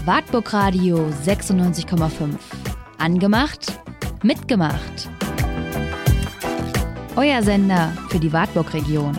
Wartburg Radio 96,5. Angemacht, mitgemacht. Euer Sender für die Wartburg-Region.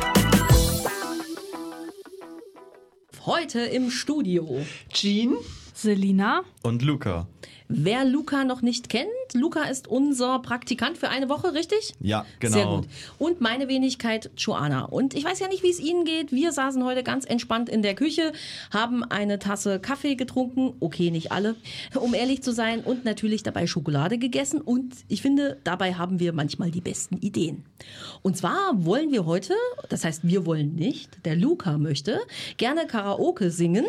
Heute im Studio Jean, Selina und Luca. Wer Luca noch nicht kennt, Luca ist unser Praktikant für eine Woche, richtig? Ja, genau. Sehr gut. Und meine Wenigkeit, Joanna. Und ich weiß ja nicht, wie es Ihnen geht. Wir saßen heute ganz entspannt in der Küche, haben eine Tasse Kaffee getrunken. Okay, nicht alle, um ehrlich zu sein. Und natürlich dabei Schokolade gegessen. Und ich finde, dabei haben wir manchmal die besten Ideen. Und zwar wollen wir heute, das heißt, wir wollen nicht, der Luca möchte gerne Karaoke singen.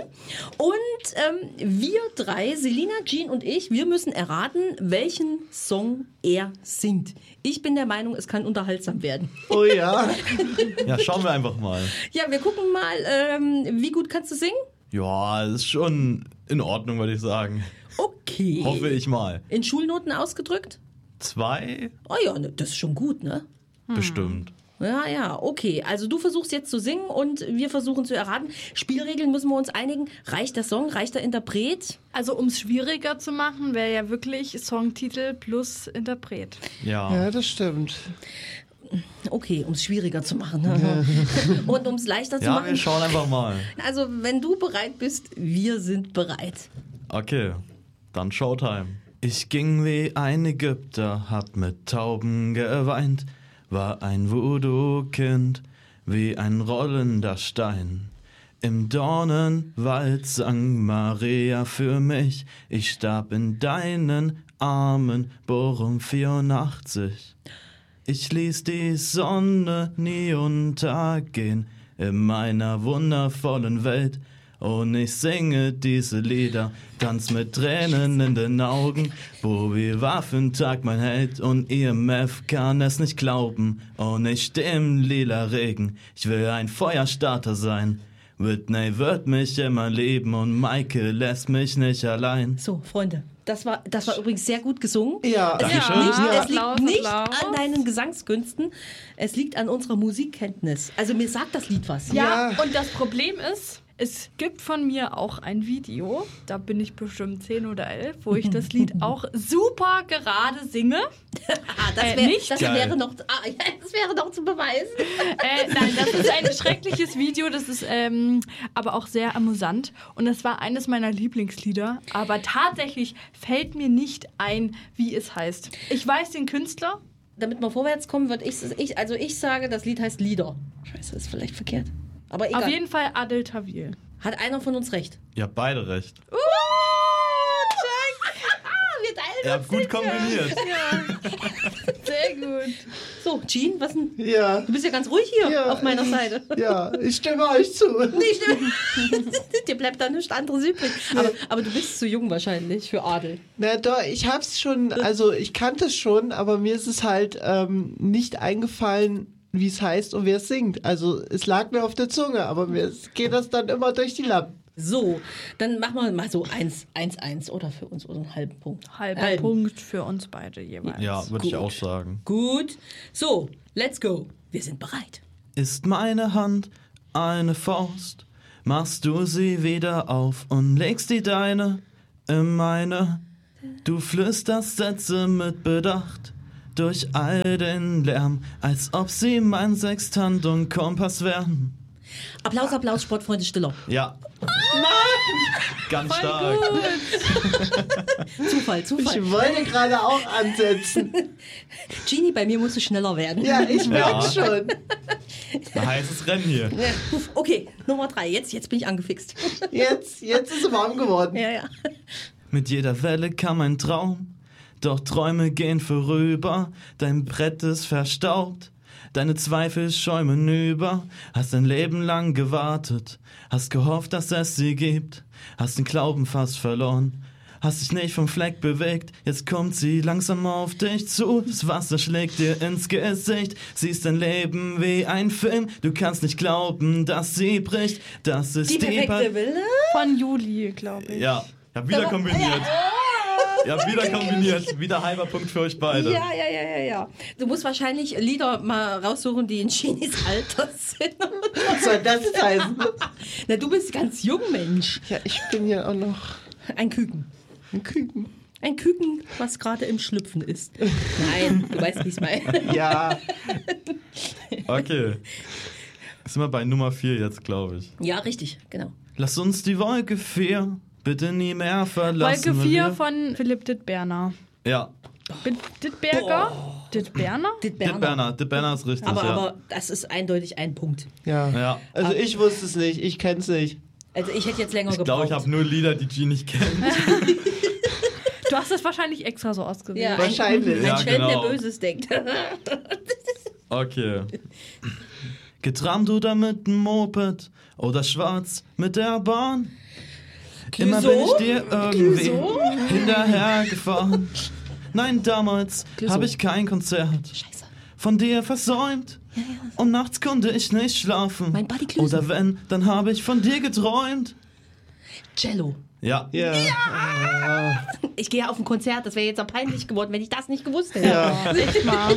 Und wir drei, Selina, Jean und ich, wir müssen erraten, welchen Song er singt. Ich bin der Meinung, es kann unterhaltsam werden. oh ja. Ja, schauen wir einfach mal. Ja, wir gucken mal, wie gut kannst du singen? Ja, das ist schon in Ordnung, würde ich sagen. Okay. Hoffe ich mal. In Schulnoten ausgedrückt? 2? Oh ja, ne, das ist schon gut, ne? Bestimmt. Ja, okay. Also du versuchst jetzt zu singen und wir versuchen zu erraten. Spielregeln müssen wir uns einigen. Reicht der Song? Reicht der Interpret? Also um es schwieriger zu machen, wäre ja wirklich Songtitel plus Interpret. Ja, das stimmt. Okay, um es schwieriger zu machen. Ne? Und um es leichter zu Ja, machen. wir schauen einfach mal. Also wenn du bereit bist, wir sind bereit. Okay, dann Showtime. Ich ging wie ein Ägypter, hab mit Tauben geweint, war ein Voodoo-Kind, wie ein rollender Stein. Im Dornenwald sang Maria für mich, ich starb in deinen Armen, Bochum 84. Ich ließ die Sonne nie untergehen in meiner wundervollen Welt. Und ich singe diese Lieder, tanz mit Tränen in den Augen. Bobby Waffentag, mein Held, und IMF kann es nicht glauben. Und ich steh im lila Regen, ich will ein Feuerstarter sein. Whitney wird mich immer lieben und Michael lässt mich nicht allein. So, Freunde, das war übrigens sehr gut gesungen. Ja. Es liegt Dankeschön. nicht, Ja. es liegt Applaus, nicht Applaus. an deinen Gesangskünsten, es liegt an unserer Musikkenntnis. Also mir sagt das Lied was. Ja, Ja. und das Problem ist, es gibt von mir auch ein Video, da bin ich bestimmt 10 oder 11, wo ich das Lied auch super gerade singe. Nicht? Das Geil. wäre noch, das wäre noch zu beweisen. Nein, das ist ein schreckliches Video, das ist aber auch sehr amüsant. Und es war eines meiner Lieblingslieder, aber tatsächlich fällt mir nicht ein, wie es heißt. Ich weiß den Künstler. Damit wir vorwärts kommen, würde ich sage, das Lied heißt Lieder. Scheiße, ist vielleicht verkehrt. Aber egal. Auf jeden Fall Adel Tawil. Hat einer von uns recht? Ihr habt beide recht. Wir teilen Ihr habt gut kombiniert. Sehr gut. So, Jean, was denn? Ja. Du bist ja ganz ruhig hier Ja, auf meiner Seite. Ja, ich stimme euch zu. Nee, stimmt. Dir bleibt da nichts anderes übrig. Aber du bist zu jung wahrscheinlich für Adel. Na doch, ich hab's schon, also ich kannte es schon, aber mir ist es halt nicht eingefallen, wie es heißt und wer es singt. Also es lag mir auf der Zunge, aber mir geht das dann immer durch die Lappen. So, dann machen wir mal so 1-1 oder für uns einen halben Punkt. Halber Punkt für uns beide jeweils. Ja, würde ich Gut. auch sagen. Gut. So, let's go. Wir sind bereit. Ist meine Hand eine Faust, machst du sie wieder auf und legst die deine in meine. Du flüsterst Sätze mit Bedacht durch all den Lärm, als ob sie mein Sextant und Kompass wären. Applaus, Sportfreunde Stiller. Ja. Ganz stark. Zufall. Ich wollte gerade auch ansetzen. Genie, bei mir musst du schneller werden. Ja, ich merke Ja. schon. Ein heißes Rennen hier. Ja. Okay, Nummer 3. Jetzt bin ich angefixt. Jetzt ist es warm geworden. Ja. Mit jeder Welle kam ein Traum, doch Träume gehen vorüber, dein Brett ist verstaubt, deine Zweifel schäumen über, hast ein Leben lang gewartet, hast gehofft, dass es sie gibt, hast den Glauben fast verloren, hast dich nicht vom Fleck bewegt, jetzt kommt sie langsam auf dich zu, das Wasser schlägt dir ins Gesicht, siehst dein Leben wie ein Film, du kannst nicht glauben, dass sie bricht, das ist Die perfekte Wille. Von Juli, glaube ich. Ja, ich hab wieder kombiniert. Ihr habt wieder kombiniert. Wieder halber Punkt für euch beide. Ja. Du musst wahrscheinlich Lieder mal raussuchen, die in Ginis Alter sind. Was soll das jetzt heißen? Na, du bist ganz jung, Mensch. Ja, ich bin ja auch noch Ein Küken. ein Küken. Ein Küken, was gerade im Schlüpfen ist. Nein, du weißt, wie ich es meine. Ja, Okay. Sind wir bei Nummer 4 jetzt, glaube ich. Ja, richtig, genau. Lass uns die Wolke 4 bitte nie mehr verlassen. Wolke 4 von Philipp Dittberner. Ja. Dittberger? Dittberner? Dittberner ist richtig, Aber das ist eindeutig ein Punkt. ja. Ja. Also ich wusste es nicht, ich kenn's nicht. Also ich hätte jetzt länger Ich glaube, gebraucht. ich habe nur Lieder, die G nicht kennt. Du hast das wahrscheinlich extra so ausgewählt. Ja, Wahrscheinlich. Ein Ja, Schelm, genau. der Böses denkt. Okay. Getrammt oder mit dem Moped oder schwarz mit der Bahn. Immer bin ich dir irgendwie hinterhergefahren. Nein, damals habe ich kein Konzert von dir versäumt. Und nachts konnte ich nicht schlafen. Mein Buddy Klüsen. Oder wenn, dann habe ich von dir geträumt. Cello. Ja. Ja. Ich gehe auf ein Konzert, das wäre jetzt auch peinlich geworden, wenn ich das nicht gewusst hätte. Ja. Echt mal.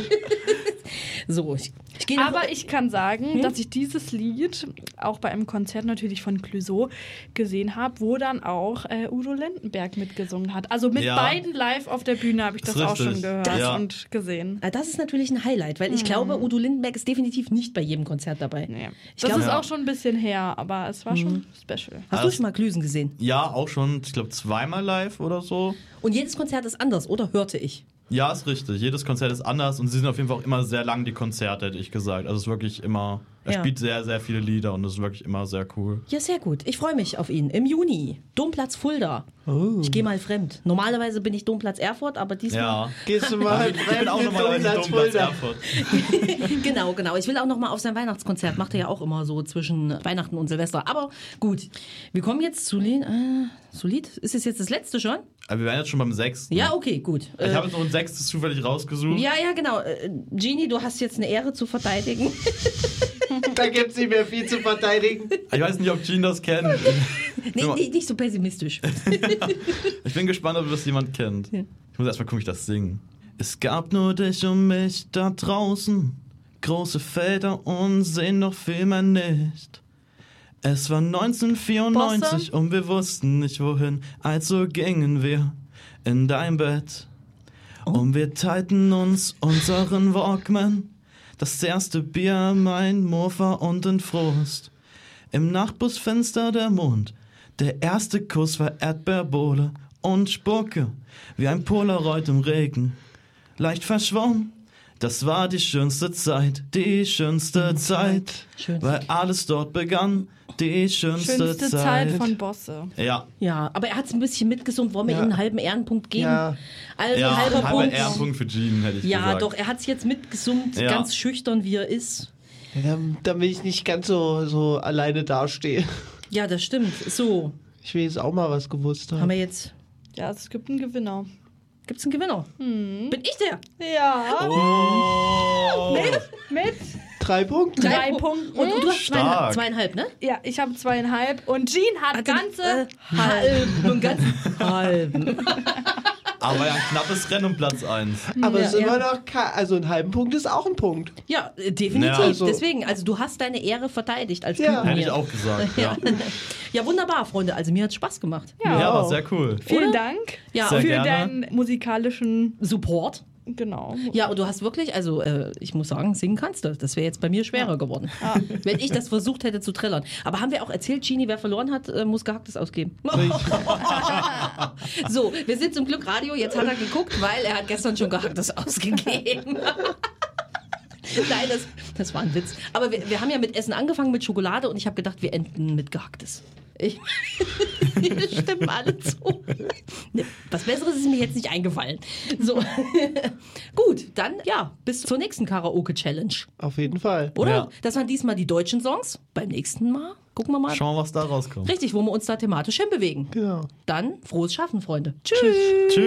So, ich gehe nach... Aber ich kann sagen, dass ich dieses Lied auch bei einem Konzert natürlich von Clouseau gesehen habe, wo dann auch Udo Lindenberg mitgesungen hat. Also mit Ja. beiden live auf der Bühne habe ich das Ist auch schon richtig. gehört Ja. und gesehen. Das ist natürlich ein Highlight, weil ich glaube, Udo Lindenberg ist definitiv nicht bei jedem Konzert dabei. Nee. Ich Das glaube, ist auch schon ein bisschen her, aber es war schon special. Hast du schon mal Klüsen gesehen? Ja, auch schon, ich glaube, zweimal live oder so. Und jedes Konzert ist anders, oder? Hörte ich. Ja, ist richtig. Jedes Konzert ist anders und sie sind auf jeden Fall auch immer sehr lang, die Konzerte, hätte ich gesagt. Also es ist wirklich immer, er Ja. spielt sehr, sehr viele Lieder und es ist wirklich immer sehr cool. Ja, sehr gut. Ich freue mich auf ihn. Im Juni. Domplatz Fulda. Ich gehe mal fremd. Normalerweise bin ich Domplatz Erfurt, aber diesmal... Ja. Gehst du mal Ich bin auch normalerweise Domplatz Domplatz Fulda. Erfurt. Genau. Ich will auch noch mal auf sein Weihnachtskonzert. Macht er ja auch immer so zwischen Weihnachten und Silvester. Aber gut, wir kommen jetzt zu Lied. Ist es jetzt das letzte schon? Aber wir wären jetzt schon beim 6. Ja, okay, gut. Ich habe jetzt noch ein 6. zufällig rausgesucht. Ja, genau. Genie, du hast jetzt eine Ehre zu verteidigen. Da gibt's nicht mehr viel zu verteidigen. Ich weiß nicht, ob Jean das kennt. Nee, nicht so pessimistisch. Ich bin gespannt, ob das jemand kennt. Ich muss erstmal gucken, wie ich das singe. Es gab nur dich und mich da draußen. Große Felder und sehen noch viel mehr nicht. Es war 1994 Bosse? und wir wussten nicht wohin, also gingen wir in dein Bett. Und wir teilten uns unseren Walkman, das erste Bier, mein Mofa und den Frust. Im Nachbusfenster der Mond, der erste Kuss war Erdbeerbohle und Spucke, wie ein Polaroid im Regen, leicht verschwommen. Das war die schönste Zeit, Schön. weil alles dort begann, die schönste Zeit von Bosse. Ja, Ja, aber er hat es ein bisschen mitgesummt. Wollen wir ihm einen halben Ehrenpunkt geben? Ja. Also ja, halber halber Punkt. Ehrenpunkt für Jean, hätte ich Ja, gesagt. doch, er hat es jetzt mitgesummt, Ja. ganz schüchtern, wie er ist. Ja, damit ich nicht ganz so alleine dastehe. Ja, das stimmt. So, Ich will jetzt auch mal was gewusst haben haben. wir jetzt... Ja, es gibt einen Gewinner. Gibt's einen Gewinner? Bin ich der? Ja. Oh. Mit 3 Punkte. 3 Punkten. Und du hast Stark. zweieinhalb, ne? Ja, ich habe 2,5 und Jean hat ganze halben. Ganzen halben. Aber ja, ein knappes Rennen um Platz 1. Aber Ja, es ist ja. immer noch, also ein halben Punkt ist auch ein Punkt. Ja, definitiv. Ja, also- Deswegen, also du hast deine Ehre verteidigt als Ja. Küken Hätte ich hier. auch gesagt, ja. Ja, wunderbar, Freunde. Also mir hat Spaß gemacht. Ja, war sehr cool. Vielen Oder? Dank Ja, Sehr für gerne. deinen musikalischen, Support. genau. Ja, und du hast wirklich, also ich muss sagen, singen kannst du. Das wäre jetzt bei mir schwerer geworden, wenn ich das versucht hätte zu trillern. Aber haben wir auch erzählt, Genie, wer verloren hat, muss Gehacktes ausgeben. So, wir sind zum Glück Radio. Jetzt hat er geguckt, weil er hat gestern schon Gehacktes ausgegeben. Nein, das war ein Witz. Aber wir haben ja mit Essen angefangen, mit Schokolade, und ich habe gedacht, wir enden mit Gehacktes. Wir stimmen alle zu. Ne, was Besseres ist mir jetzt nicht eingefallen. So. Gut, dann ja, bis zur nächsten Karaoke-Challenge. Auf jeden Fall. Oder? Ja. Das waren diesmal die deutschen Songs. Beim nächsten Mal gucken wir mal. Schauen wir, was da rauskommt. Richtig, wo wir uns da thematisch hinbewegen. Genau. Dann frohes Schaffen, Freunde. Tschüss. Tschüss.